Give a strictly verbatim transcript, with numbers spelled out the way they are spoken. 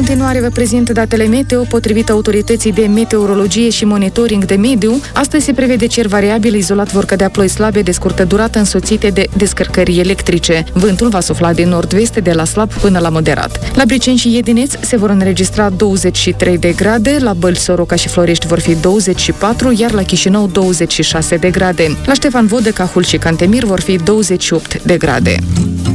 continuare vă prezint datele meteo. Potrivit autorității de meteorologie și monitoring de mediu, astăzi se prevede cer variabil, izolat vor cădea ploi slabe de scurtă durată însoțite de descărcări electrice. Vântul va sufla din nord-vest de la slab până la moderat. La Briceni și Iedineț se vor înregistra douăzeci și trei de grade, la Bălți, Soroca și Florești vor fi douăzeci și patru, iar la Chișinău douăzeci și șase de grade. La Ștefan Vodă, Cahul și Cantemir vor fi douăzeci și opt de grade.